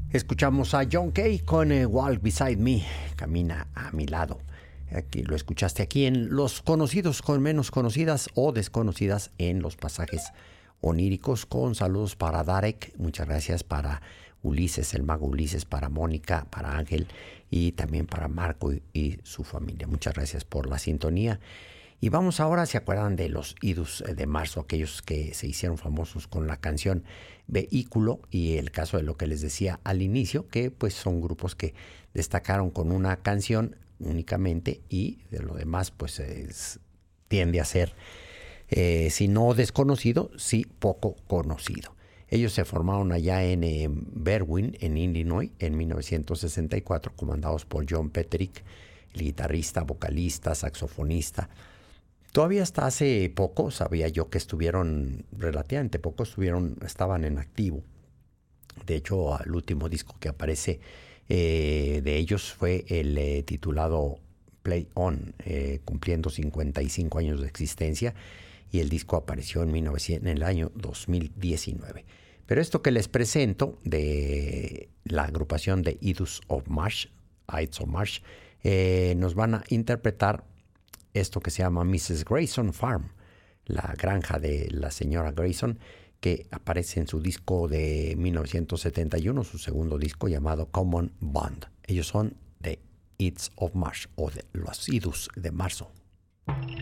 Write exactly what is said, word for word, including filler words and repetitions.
Escuchamos a John Kay con eh, Walk Beside Me, Camina a mi lado. Aquí lo escuchaste aquí en Los Conocidos con Menos Conocidas o Desconocidas en los pasajes oníricos, con saludos para Darek, muchas gracias, para Ulises, el mago Ulises, para Mónica, para Ángel y también para Marco y, y su familia. Muchas gracias por la sintonía. Y vamos ahora, ¿se acuerdan de los idus de marzo? Aquellos que se hicieron famosos con la canción Vehículo, y el caso de lo que les decía al inicio, que pues son grupos que destacaron con una canción únicamente y de lo demás pues es, tiende a ser, eh, si no desconocido, sí poco conocido. Ellos se formaron allá en eh, Berwyn, en Illinois, en mil novecientos sesenta y cuatro, comandados por John Petterick, el guitarrista, vocalista, saxofonista. Todavía hasta hace poco sabía yo que estuvieron, relativamente poco, estuvieron, estaban en activo. De hecho, el último disco que aparece eh, de ellos fue el eh, titulado Play On, eh, cumpliendo cincuenta y cinco años de existencia, y el disco apareció en, mil novecientos, en el año dos mil diecinueve. Pero esto que les presento de la agrupación de Ides of March, Ides of March, eh, nos van a interpretar esto que se llama missus Grayson Farm, la granja de la señora Grayson, que aparece en su disco de mil novecientos setenta y uno, su segundo disco llamado Common Bond. Ellos son de Ides of March, o de los Idus de marzo.